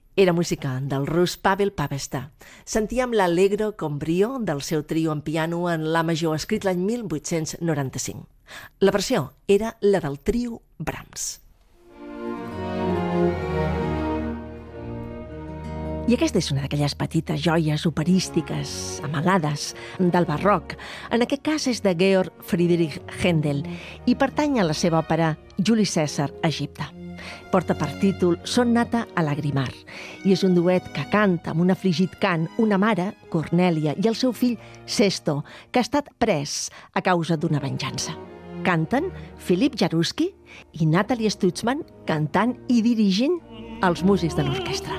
Era música del rus Pavel Pavesta. Sentíem l'Allegro con brio del seu trio en piano en la major, escrit l'any 1895. La versió era la del trio Brahms. I aquesta és una d'aquelles petites joies operístiques, amagades, del barroc. En aquest cas és de Georg Friedrich Händel i pertany a la seva òpera Juli Cèsar, Egipte. Porta per títol Sonata a Lagrimar i és un duet que canta amb una frigid cant una mare, Cornèlia, i el seu fill Sesto, que ha estat pres a causa d'una venjança. Canten Philipp Jaruski i Natalie Stutzmann, cantant i dirigint els músics de l'orquestra.